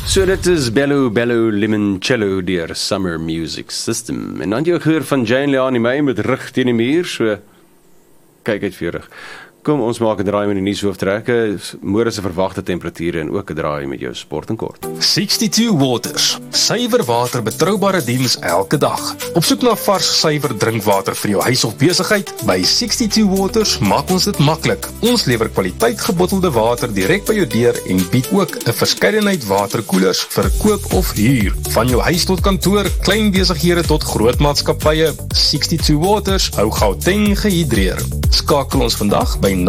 So dit is Bello Bello Limoncello deur Summer Music System. En dan jy gehoor van Jane Leani May met rug teen die muur, so kyk uit vir jou rug. Kom, ons maak 'n draai met die nuushooftrekke, môre se verwagte temperature en ook 'n draai met jou sport en kort. 62 Waters, suiwer water, betroubare diens elke dag. Op soek na vars, suiwer drinkwater vir jou huis of besigheid? By 62 Waters maak ons dit maklik. Ons lewer kwaliteit gebottelde water direk by jou deur en bied ook 'n verskeidenheid waterkoelers vir koop of huur. Van jou huis tot kantoor, klein besighede tot groot maatskappye, 62 Waters hou Gauteng gehidreer. Skakel ons vandag by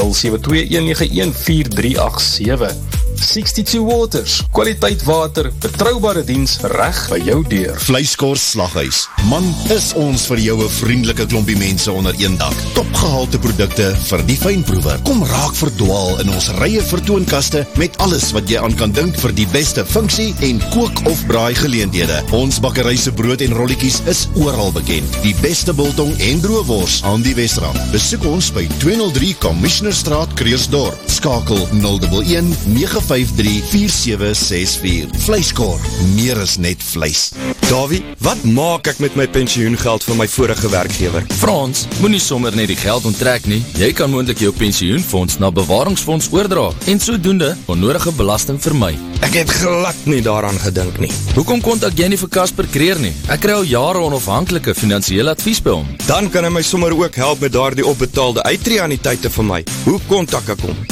0721914387. 62 Waters, kwaliteit water, betroubare diens reg by jou deur. Vleiskors Slaghuis. Man, is ons vir jou 'n vriendelike klompie mense onder een dak. Topgehalte produkte vir die fynproewer. Kom raak verdwaal in ons rye vertoonkaste met alles wat jy aan kan dink vir die beste funksie en kook of braai geleenthede. Ons bakkery se brood en rolletjies is oral bekend. Die beste biltong en droëwors aan die Wesrand. Besoek ons by 203 Commissionerstraat, Kreersdorp. Skakel 011 953-4764. Vleiskor, meer is net vleis. Davie, wat maak ek met my pensioengeld van my vorige werkgewer? Frans, moenie sommer net die geld onttrek nie. Jy kan moontlik jou pensioenfonds na bewaringsfonds oordra en sodoende onnodige belasting vermy. Ek het glad nie daaraan gedink nie. Hoekom kontak jy nie vir Casper Creer nie? Ek kry al jare onafhanklike finansiële advies by hom. Dan kan hy my sommer ook help met daardie opbetaalde uittreeanniteite vir my. Hoe kontak ek hom?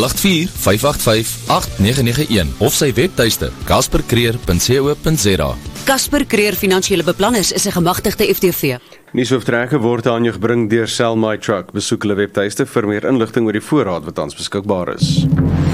084-585-8991 of sy webtuiste caspercreer.co.za. Casper Creer Finansiële Beplanners is 'n gemagtigde FTV. Nuushooftrekke word aan jou gebring deur Sell My Truck. Besoek hulle webtuiste vir meer inligting oor die voorraad wat tans beskikbaar is.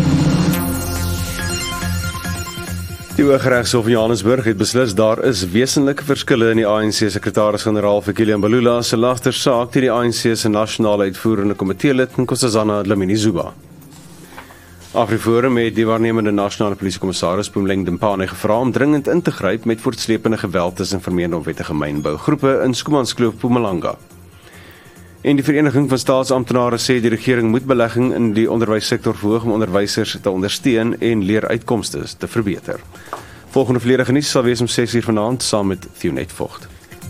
Die Hooggeregshof in Johannesburg het beslis daar is wesenlike verskille in die ANC sekretaris-generaal vir Kilian Balula se lagtersaak teen die ANC se nasionale uitvoerende komiteelid Nkosazana Dlamini-Zuma. AfriForum het die waarnemende nasionale polisiekommissaris Pumleng Dimpane gevra om dringend in te gryp met voortslepende geweld tussen vermeende onwettige mynbougroepe in Schoemanskloof, Mpumalanga. En die Vereniging van Staatsamptenare sê die regering moet belegging in die onderwyssektor verhoog om onderwysers te ondersteun en leeruitkomste te verbeter. Volgende volledige nuus sal wees om 6:00 vanaand saam met Thionet Vogt.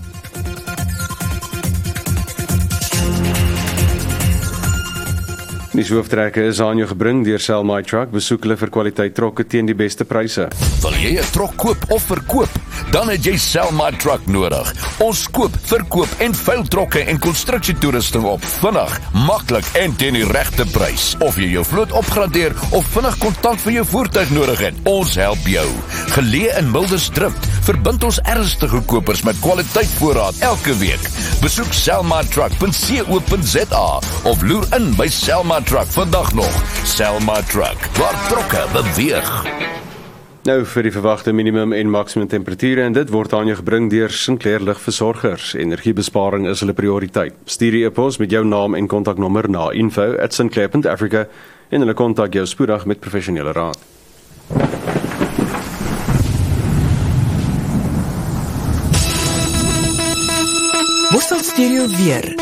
Die hooftrekke is aan jou gebring deur Sell My Truck. Besoek hulle vir kwaliteit trokke teen die beste pryse. Wil jy 'n trok koop of verkoop? Dan het jy Sell My Truck nodig. Ons koop, verkoop en veil trokke en konstruksietoerusting op. Vinnig, maklik en teen die regte prys. Of jy jou vloot opgradeer of vinnig kontant vir jou voertuig nodig het, ons help jou. Geleë in Mildersdrift, verbind ons ernstige kopers met kwaliteit voorraad elke week. Besoek sellmytruck.co.za of loer in by Sell My Truck vandag nog. Sell My Truck, waar trokke beweeg. Nou vir die verwagte minimum en maksimum temperature en dit word aan jou gebring deur Sinclair Ligversorgers. Energiebesparing is hulle prioriteit. Stuur die e-pos met jou naam en kontaknommer na info@sinclair.africa en hulle kontak jou spoedig met professionele raad. Worstel Stereo weer.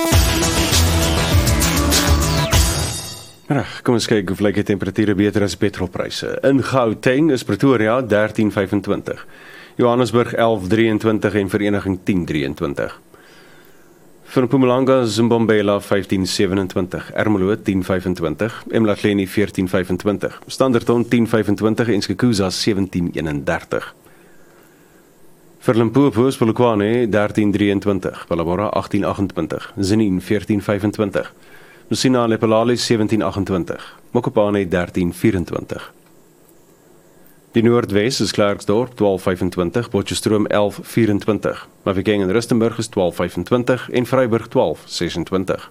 Reg, kom ons kyk of lyk die temperature beter as petrolpryse. In Gauteng is Pretoria 13.25, Johannesburg 11.23 en Vereniging 10.23. Vir Mpumalanga, Zimbombela 15.27, Ermelo 10.25, eMlahleni 14.25, Standerton 10.25 en Skukuza 17.31. Vir Limpopo, Polokwane 13.23, Palabora 18.28, Zenine 14.25, Musina Lephalale 17.28, Mokopane 13.24. Die Noordwes is Klerksdorp 12.25, Potchefstroom 11.24, Mafeking en Rustenburg is 12.25 en Vryburg 12.26.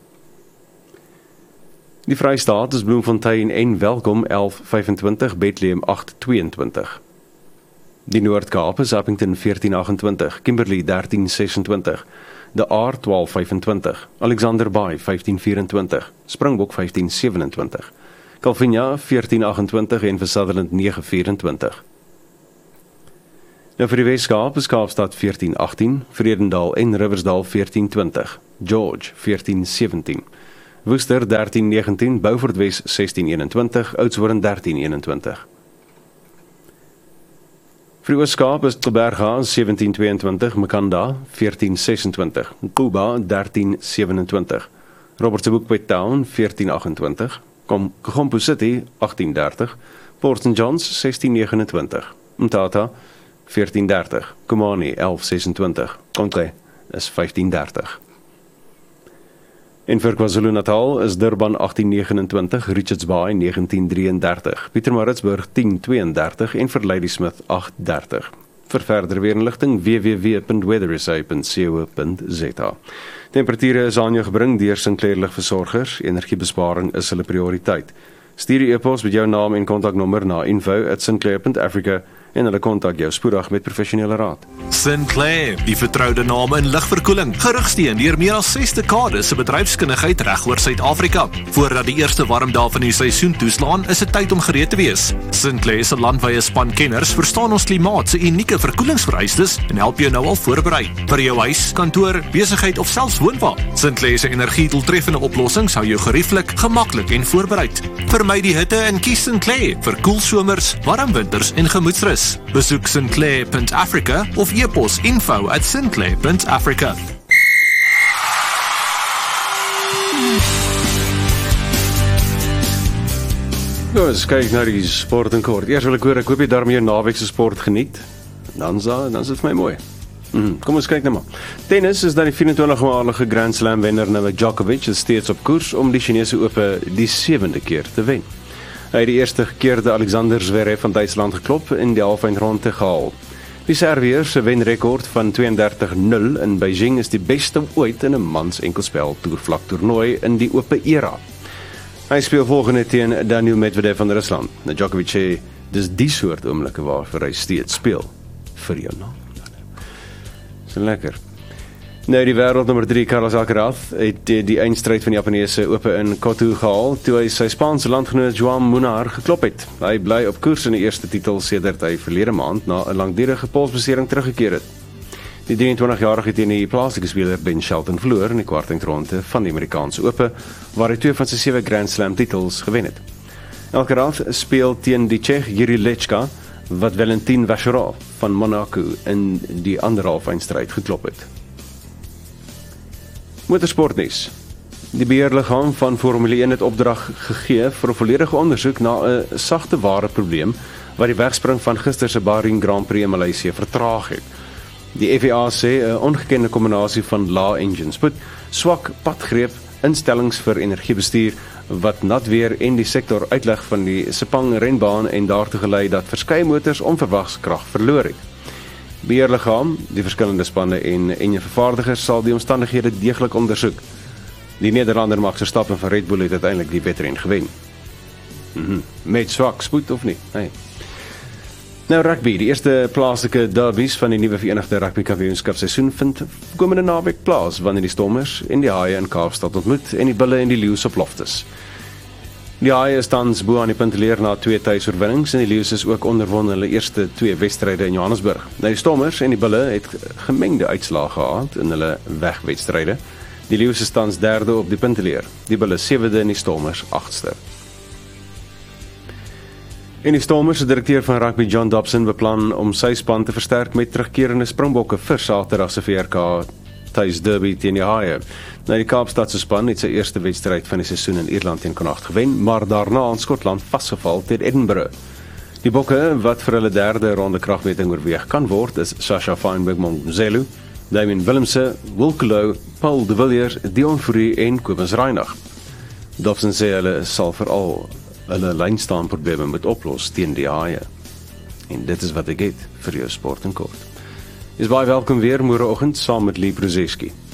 Die Vrystaat is Bloemfontein en Welkom 11.25, Bethlehem 8.22. Die Noord-Kaap is Appington 14.28, Kimberley 13.26, De Aar 12.25, Alexander Bay 15.24, Springbok 15.27, Calvinia 14.28 en vir Sutherland 9.24. Nou vir die Weskaap is Kaapstad 14.18, Vredendal en Riversdal 14.20, George 14.17, Woester 13.19, Beaufort Wes 16.21, Oudtshoorn 13.21. Vir die Oos-Kaap is Gqeberha 1722, Makanda 1426, Kuba 1327, Robert se Boek by Town 1428, Kagompo City 1830, Port St. John's 1629, Mthatha 1430, Kumani 1126, Konke is 1530. En vir KwaZulu-Natal is Durban 1829, Richards Bay 1933, Pietermaritzburg 1032 en vir Ladysmith 830. Vir verdere weerinligting www.weathersa.co.za. Temperature is aan jou gebring deur Sinclair Ligversorgers. Energiebesparing is hulle prioriteit. Stuur die e-pos met jou naam en kontaknommer na info@sinclair.africa en hulle kontak jou spoedig met professionele raad. Sinclair, die vertroude naam in ligverkoeling, gerugsteun deur meer as 6 dekades se bedryfskundigheid reg oor Suid-Afrika. Voordat die eerste warm dae van die seisoen toeslaan, is dit tyd om gereed te wees. Sinclair se landwyse span kenners verstaan ons klimaat se unieke verkoelingsvereistes en help jou nou al voorberei. Vir jou huis, kantoor, besigheid of selfs woonwa. Sinclair se energiedoeltreffende oplossings hou jou gerieflik, gemaklik en voorbereid. Vermy die hitte en kies Sinclair vir koel somers, warm winters en gemoedsrus. Besoek sinclair.africa of e-pos info@sinclair.africa. Ons kyk na die sport en kort. Eers wil ek hoor, ek hoop jy daarmee naweek se sport geniet. Dan is dit vir my mooi. Kom ons kyk nou maar. Tennis is dan die 24-jarige Grand Slam wenner Novak Djokovic is steeds op koers om die Chinese Ope die 7de keer te wen. Hy het die eerste gekeerde Alexander Zverev van Duitsland geklop en die halfeindronde gehaal. Die Serviër se wenrekord van 32-0 in Beijing is die beste ooit in 'n mans enkelspel toervlak toernooi in die Ope era. Hy speel volgende teen Daniil Medvedev van Rusland. Djokovic sê dis die soort oomblikke waarvoor hy steeds speel vir jou naam. So lekker. Nou die wêreldnommer 3 Carlos Alcaraz het die eindstryd van die Japaneese Ope in Koto gehaal toe hy sy Spaanse landgenoot Joan Munar geklop het. Hy bly op koers in die eerste titel sedert hy verlede maand na 'n langdurige polsbesering teruggekeer het. Die 23-jarige teen die plaaslike speler Ben Shelton verloor in die kwartfinale van die Amerikaanse Ope, waar hy 2 van sy 7 Grand Slam titels gewen het. Alcaraz speel teen die Tsjech Jiří Lečka, wat Valentin Vacherov van Monaco in die anderhalf eindstryd geklop het. Motorsportnuus. Die beheerliggaam van Formule 1 het opdrag gegee vir 'n volledige ondersoek na 'n sagte ware probleem wat die wegspring van gister se Bahrain Grand Prix in Maleisië vertraag het. Die FIA sê 'n ongekende kombinasie van lae engine spoed, swak padgreep, instellings vir energiebestuur wat nat weer en die sektor uitleg van die Sepang renbaan en daartoe gelei dat verskeie motors onverwags krag verloor het. Beheerliggaam, die verskillende spanne en enjinvervaardigers sal die omstandighede deeglik ondersoek. Die Nederlander Max Verstappen van Red Bull het uiteindelik die wedren gewen. Met swak spoed of nie? Nee. Nou rugby, die eerste plaaslike derbies van die nuwe Verenigde Rugby Kampioenskapseisoen vind komende naweek plaas wanneer die Stormers en die Haie in Kaapstad ontmoet en die Bulle en die Leeu's op Loftus. Die Haie is tans bo aan die punteleer na 2 tuisoorwinnings en die Leeu's is ook onderwon hulle eerste 2 wedstryde in Johannesburg. Nou die Stormers en die Bulle het gemengde uitslae gehad in hulle wegwedstryde. Die Leeu's is tans 3de op die punteleer, die Bulle 7de en die Stormers 8ste. En die Stormers se direkteur van rugby John Dobson beplan om sy span te versterk met terugkerende Springbokke vir Saterdag se VRK tuis derby teen die Haie. Nou die Kaapstadse span het sy eerste wedstryd van die seisoen in Ierland teen Connacht gewen, maar daarna in Skotland vasgeval teen Edinburgh. Die Bokke wat vir hulle 3de ronde kragmeting oorweeg kan word is Sasha Feinberg-Monguzelu, Damien Willemse, Wilkelo, Paul de Villiers, Dion Fourie en Kobus Reinach. Dobson sê hulle sal veral hulle lynstaanprobleme moet oplos teen die Haie. En dit is wat ek het vir jou sport en kort. Is baie welkom weer môreoggend saam met Lee Bruzeski.